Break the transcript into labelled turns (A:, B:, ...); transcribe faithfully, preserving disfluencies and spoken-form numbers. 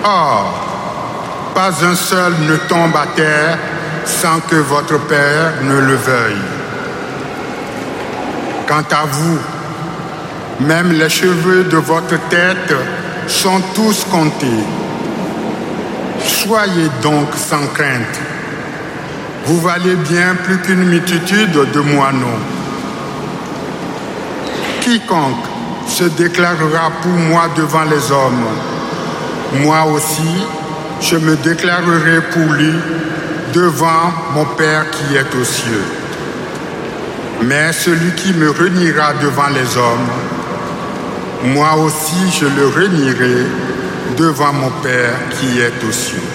A: Or, pas un seul ne tombe à terre sans que votre Père ne le veuille. Quant à vous, même les cheveux de votre tête sont tous comptés. Soyez donc sans crainte. Vous valez bien plus qu'une multitude de moineaux. Quiconque se déclarera pour moi devant les hommes, moi aussi, je me déclarerai pour lui devant mon Père qui est aux cieux. Mais celui qui me reniera devant les hommes, moi aussi je le renierai devant mon Père qui est aux cieux.